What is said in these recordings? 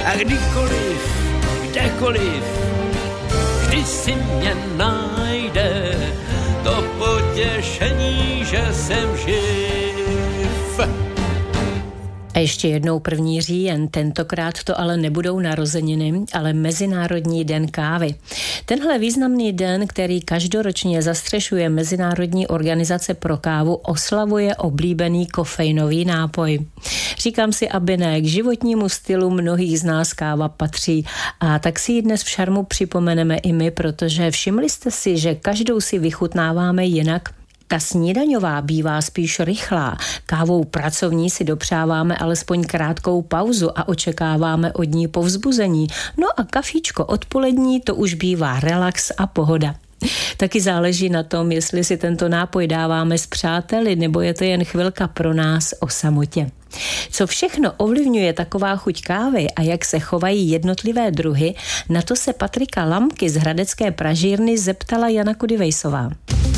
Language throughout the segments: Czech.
A kdykoliv, kdekoliv, vždy si mě najde to potěšení, že jsem živ. A ještě jednou 1. říjen, tentokrát to ale nebudou narozeniny, ale Mezinárodní den kávy. Tenhle významný den, který každoročně zastřešuje Mezinárodní organizace pro kávu, oslavuje oblíbený kofeinový nápoj. Říkám si, aby ne, k životnímu stylu mnohých z nás káva patří a tak si ji dnes v Šarmu připomeneme i my, protože všimli jste si, že každou si vychutnáváme jinak. Ta snídaňová bývá spíš rychlá, kávou pracovní si dopřáváme alespoň krátkou pauzu a očekáváme od ní povzbuzení. No a kafíčko odpolední to už bývá relax a pohoda. Taky záleží na tom, jestli si tento nápoj dáváme s přáteli, nebo je to jen chvilka pro nás o samotě. Co všechno ovlivňuje taková chuť kávy a jak se chovají jednotlivé druhy, na to se Patrika Lamky z hradecké pražírny zeptala Jana Kudivejsová.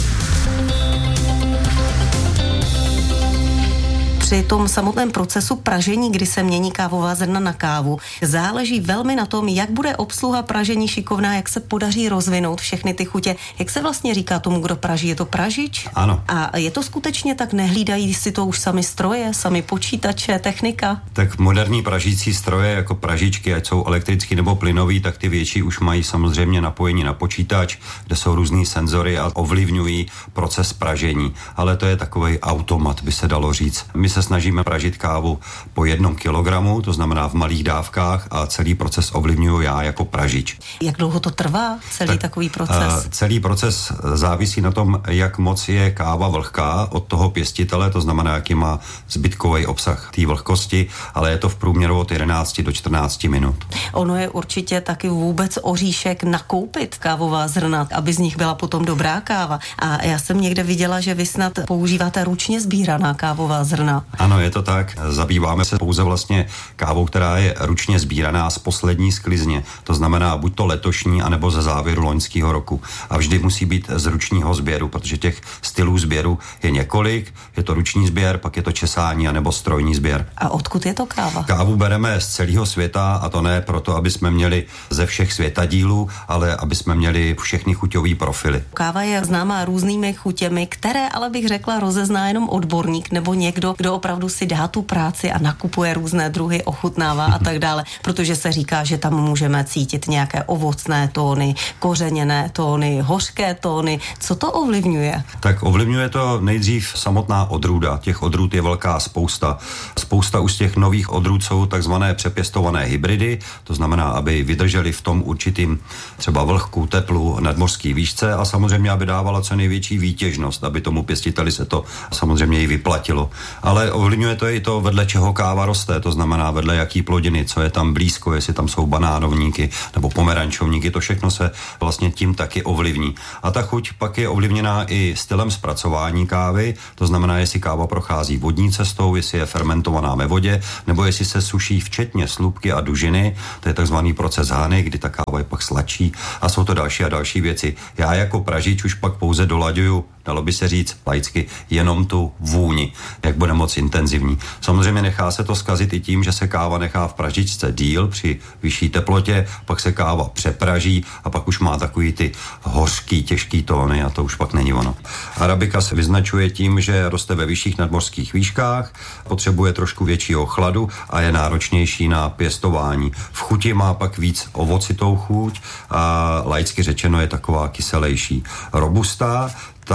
Při tom samotném procesu pražení, kdy se mění kávová zrna na kávu, záleží velmi na tom, jak bude obsluha pražení šikovná, jak se podaří rozvinout všechny ty chutě. Jak se vlastně říká tomu, kdo praží? Je to pražič? Ano. A je to skutečně tak? Nehlídají si to už sami stroje, sami počítače, technika? Tak moderní pražící stroje jako pražičky, ať jsou elektrický nebo plynový, tak ty větší už mají samozřejmě napojení na počítač, kde jsou různý senzory a ovlivňují proces pražení. Ale to je takovej automat, by se dalo říct. My se snažíme pražit kávu po 1 kilogramu, to znamená v malých dávkách, a celý proces ovlivňuji já jako pražič. Jak dlouho to trvá, takový proces? Celý proces závisí na tom, jak moc je káva vlhká od toho pěstitele, to znamená, jaký má zbytkový obsah té vlhkosti, ale je to v průměru od 11 do 14 minut. Ono je určitě taky vůbec oříšek nakoupit kávová zrna, aby z nich byla potom dobrá káva. A já jsem někde viděla, že vy snad používáte ručně sbíraná kávová zrna. Ano, je to tak. Zabýváme se pouze vlastně kávou, která je ručně sbíraná z poslední sklizně. To znamená buď to letošní, anebo ze závěru loňského roku. A vždy musí být z ručního sběru, protože těch stylů sběru je několik. Je to ruční sběr, pak je to česání, anebo strojní sběr. A odkud je to káva? Kávu bereme z celého světa, a to ne proto, aby jsme měli ze všech světadílů, ale aby jsme měli všechny chuťové profily. Káva je známá různými chutěmi, které ale bych řekla rozezná jenom odborník nebo někdo, kdo opravdu si dá tu práci a nakupuje různé druhy, ochutnává a tak dále, protože se říká, že tam můžeme cítit nějaké ovocné tóny, kořeněné tóny, hořké tóny. Co to ovlivňuje? Tak ovlivňuje to nejdřív samotná odrůda. Těch odrůd je velká spousta. Spousta už z těch nových odrůd jsou takzvané přepěstované hybridy, to znamená, aby vydrželi v tom určitým třeba vlhku, teplu, nadmořské výšce a samozřejmě, aby dávala co největší výtěžnost, aby tomu pěstiteli se to samozřejmě i vyplatilo. Ale ovlivňuje to i to, vedle čeho káva roste, to znamená vedle jaký plodiny, co je tam blízko, jestli tam jsou banánovníky nebo pomerančovníky, to všechno se vlastně tím taky ovlivní. A ta chuť pak je ovlivněná i stylem zpracování kávy, to znamená, jestli káva prochází vodní cestou, jestli je fermentovaná ve vodě, nebo jestli se suší včetně slupky a dužiny, to je takzvaný proces Hany, kdy ta káva je pak sladší a jsou to další a další věci. Já jako pražič už pak pouze dolaďuju, dalo by se říct laicky, jenom tu vůni, jak bude moc intenzivní. Samozřejmě nechá se to zkazit i tím, že se káva nechá v pražičce díl při vyšší teplotě, pak se káva přepraží a pak už má takový ty hořký, těžký tóny a to už pak není ono. Arabika se vyznačuje tím, že roste ve vyšších nadmořských výškách, potřebuje trošku většího chladu a je náročnější na pěstování. V chuti má pak víc ovocitou chuť a laicky řečeno je taková kyselejší. Robusta,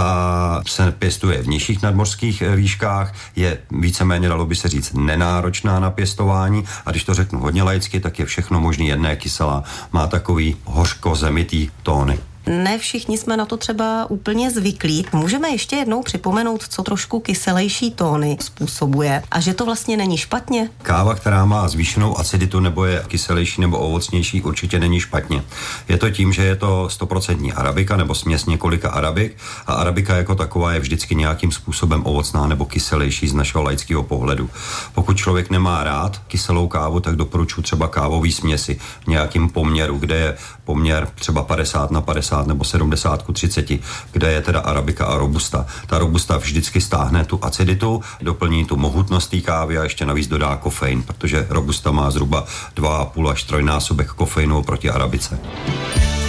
ta se pěstuje v nižších nadmořských výškách, je víceméně, dalo by se říct, nenáročná na pěstování a když to řeknu hodně laicky, tak je všechno možný jedné kyselá. Má takový hořko-zemitý tóny. Ne všichni jsme na to třeba úplně zvyklí. Můžeme ještě jednou připomenout, co trošku kyselejší tóny způsobuje a že to vlastně není špatně? Káva, která má zvýšenou aciditu nebo je kyselejší nebo ovocnější, určitě není špatně. Je to tím, že je to 100% arabika nebo směs několika arabik a arabika jako taková je vždycky nějakým způsobem ovocná nebo kyselejší z našeho laického pohledu. Pokud člověk nemá rád kyselou kávu, tak doporučuji třeba kávový směsi v nějakým poměru, kde je poměr třeba 50 na 50 50 nebo 70:30, kde je teda arabika a robusta. Ta robusta vždycky stáhne tu aciditu, doplní tu mohutnost té kávy a ještě navíc dodá kofein, protože robusta má zhruba 2,5 až 3násobek kofeinu oproti arabice.